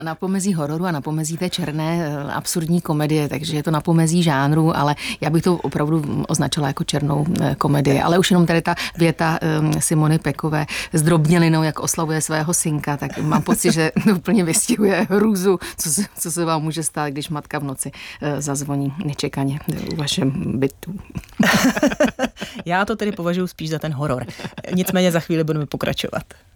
Na pomezí hororu a na pomezí té černé absurdní komedie, takže je to na pomezí žánru, ale já bych to opravdu označila jako černou komedii. Ale už jenom tady ta věta Simony Pekové s drobnělinou, jak oslavuje svého synka, tak mám pocit, že úplně vystihuje hrůzu, co se vám může stát, když matka v noci zazvoní nečekaně u vašem bytu. Já to tedy považuji spíš za ten horor. Nicméně za chvíli budeme pokračovat.